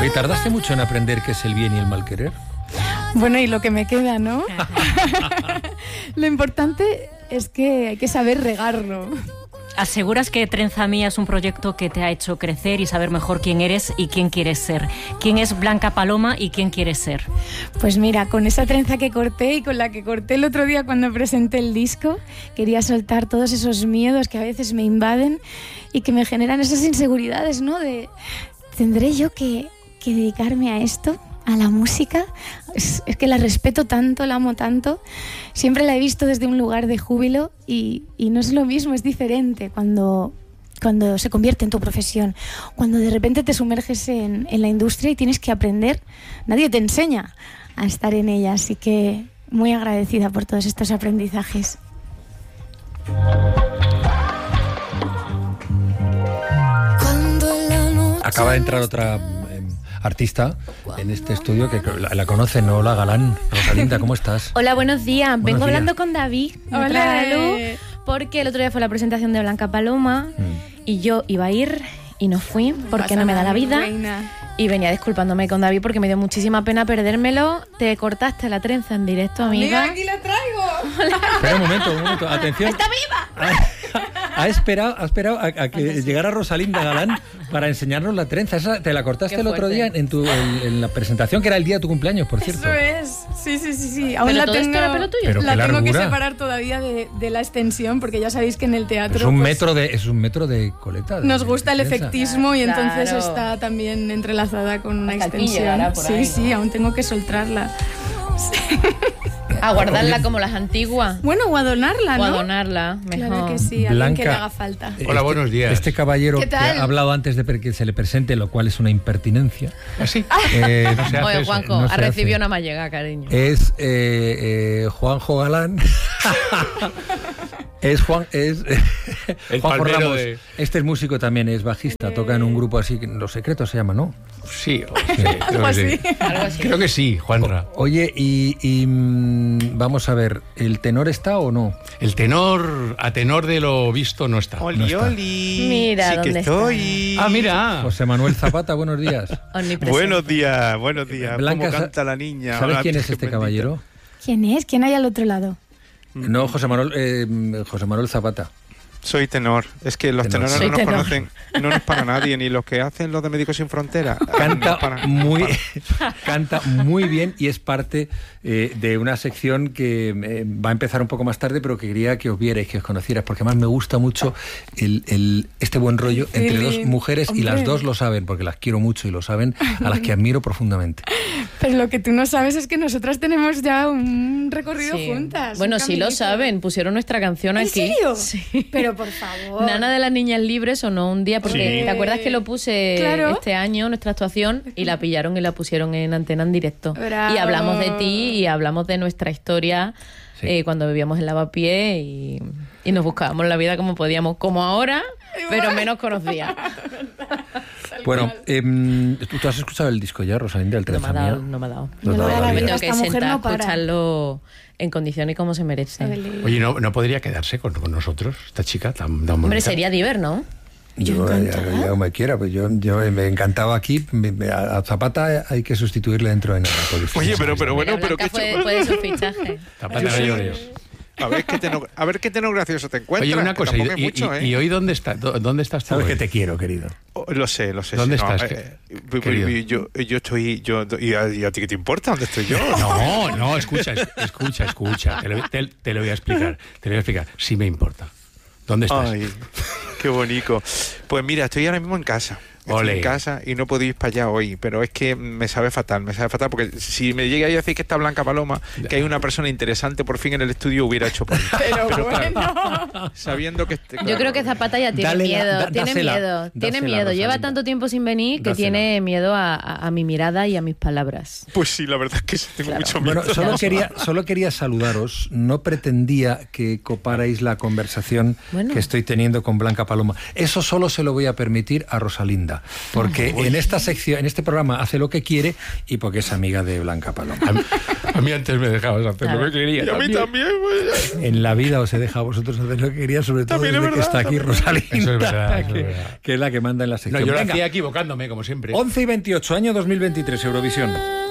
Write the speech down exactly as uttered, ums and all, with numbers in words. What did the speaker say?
Oye, ¿tardaste mucho en aprender qué es el bien y el mal querer? Bueno, y lo que me queda, ¿no? Lo importante es que hay que saber regarlo. ¿Aseguras que Trenza Mía es un proyecto que te ha hecho crecer y saber mejor quién eres y quién quieres ser? ¿Quién es Blanca Paloma y quién quieres ser? Pues mira, con esa trenza que corté y con la que corté el otro día cuando presenté el disco, quería soltar todos esos miedos que a veces me invaden y que me generan esas inseguridades, ¿no? De, ¿tendré yo que, que dedicarme a esto? A la música, es, es que la respeto tanto, la amo tanto, siempre la he visto desde un lugar de júbilo y, y no es lo mismo, es diferente cuando, cuando se convierte en tu profesión, cuando de repente te sumerges en, en la industria y tienes que aprender, nadie te enseña a estar en ella, así que muy agradecida por todos estos aprendizajes. Acaba de entrar otra artista en este estudio que la, la conoce, ¿no? Hola, Galán. Rosalinda, ¿cómo estás? Hola, buenos días. Buenos Vengo días. hablando con David. Hola. Luz, porque el otro día fue la presentación de Blanca Paloma mm. y yo iba a ir y no fui porque no me da la vida. Reina. Y venía disculpándome con David porque me dio muchísima pena perdérmelo. Te cortaste la trenza en directo, amiga. Mira, aquí la traigo. Hola. Espera un momento, un momento, atención. ¡Está viva! Ha, ha esperado, ha esperado a, a que llegara Rosalinda Galán para enseñarnos la trenza. Esa te la cortaste Qué el otro fuerte. día en, tu, en, en la presentación, que era el día de tu cumpleaños, por cierto. Eso es. Sí, sí, sí, sí. Aún ¿Pero la todo tengo, esto era pelo tuyo? Pero la qué tengo que largura. separar todavía de, de la extensión, porque ya sabéis que en el teatro Es un pues, metro de, es un metro de coleta. de- nos gusta el de trenza. efectismo y Claro. entonces está también entrelazada con una Hasta aquí extensión. llegará por Sí, ahí, sí, ¿no? aún tengo que soltarla. A guardarla como las antiguas. Bueno, o a donarla, O a ¿no? donarla, mejor. Claro que sí, a alguien Blanca, que le haga falta. Este- Hola, buenos días. Este caballero ¿Qué que tal? ha hablado antes de que se le presente, lo cual es una impertinencia. ¿Así? Eh, No se hace Oye, eso. Juanjo, no se ha recibido hace. una mallega, cariño. Es eh, eh, Juanjo Galán. Es Juan, es El Juanjo palmero Ramos. de- Este es músico también, es bajista, toca en un grupo así, que Los Secretos se llama, ¿no? Sí, o- sí, creo, Algo que así. sí. Algo así. Creo que sí, Juanra. Oye, y, y, mm, vamos a ver, ¿el tenor está o no? El tenor, a tenor de lo visto, no está. Oli, No está. oli. Mira sí dónde que está. estoy. Ah, mira. José Manuel Zapata, buenos días. Omnipresente. Buenos días, buenos días. Blanca, ¿Cómo sa- canta la niña? ¿Sabes Hola, quién es Virgen este bendita. caballero? ¿Quién es? ¿Quién hay al otro lado? No, José Manuel, eh, José Manuel Zapata. Soy tenor. Es que los Tenor. tenores Soy no nos tenor. conocen, no nos para nadie, ni los que hacen los de Médicos Sin Fronteras. Canta No para- muy, para- canta muy bien y es parte eh, de una sección que eh, va a empezar un poco más tarde, pero que quería que os vierais, que os conocierais, porque además me gusta mucho el, el, este buen rollo entre Feeling. dos mujeres y las Hombre. dos lo saben, porque las quiero mucho y lo saben, a las que admiro profundamente. Pero lo que tú no sabes es que nosotras tenemos ya un recorrido Sí. juntas. Bueno, un sí lo caminito. saben. Pusieron nuestra canción ¿En aquí. serio? Sí. Pero por favor. Nana de las Niñas Libres sonó un día porque Sí. ¿te acuerdas que lo puse Claro. este año, nuestra actuación, y la pillaron y la pusieron en antena en directo? Bravo. Y hablamos de ti y hablamos de nuestra historia Sí. eh, cuando vivíamos en Lavapiés y, y nos buscábamos la vida como podíamos, como ahora, pero menos conocía. Bueno, em, ¿tú, tú has escuchado el disco ya, Rosalinda, el No me ha Trenza dado, Mía? no me ha dado. No me da la Me vida, tengo que esta mujer sentar no a para. escucharlo en condiciones y como se merece. Oye, ¿no, no podría quedarse con, con nosotros, esta chica tan, tan Hombre, bonita? sería diver, ¿no? Yo, ya, ya me quiera, pues yo, yo me encantaba aquí. me- me- a a Zapata hay que sustituirle dentro de nada. porque- Oye, pero, pero bueno, Mira, pero Blanca qué fue, chulo. fue de su fichaje. Zapata, Yo no sí. llores. A ver qué tenor, a ver qué tenor gracioso te encuentras. Oye, una que cosa, y, tampoco es y- mucho, y- ¿eh? y hoy dónde estás? ¿Dó- ¿Dónde estás tú? Sabes hoy? que te quiero, querido. Oh, lo sé, lo sé. ¿Dónde sí, no, estás, eh, que- eh, querido? yo, yo estoy... Yo, y, a, y a ti qué te importa? ¿Dónde estoy yo? No, no, escucha, es- escucha, escucha. Te lo, te- te lo voy a explicar. Te lo voy a explicar. Sí me importa. ¿Dónde estás? Ay, qué bonito. Pues mira, estoy ahora mismo en casa. Estoy Ole. en casa y no puedo ir para allá hoy, pero es que me sabe fatal, me sabe fatal, porque si me llega a decir que está Blanca Paloma, que hay una persona interesante por fin en el estudio, hubiera hecho por mí. Pero bueno. Sabiendo que... Este, Yo claro, creo que Zapata ya tiene Dale la- miedo, da- tiene dásela, miedo, tiene dásela, miedo. Lleva Rosalinda. tanto tiempo sin venir que Dásela. tiene miedo a, a- a mi mirada y a mis palabras. Pues sí, la verdad es que sí tengo Claro. mucho miedo. Bueno, solo quería, solo quería saludaros. No pretendía que coparais la conversación Bueno. que estoy teniendo con Blanca Paloma. Eso solo se lo voy a permitir a Rosalinda. gusta, porque en esta sección, en este programa hace lo que quiere y porque es amiga de Blanca Paloma. A mí, a mí antes me dejabas hacer lo que quería. Y a mí también, pues. En la vida os he dejado a vosotros hacer lo que quería, sobre todo También es desde que verdad, está aquí también. Rosalinda, Eso es verdad, eso es que, verdad. que es la que manda en la No, sección. yo lo Venga, hacía equivocándome, como siempre. once y veintiocho, año dos mil veintitrés, Eurovisión.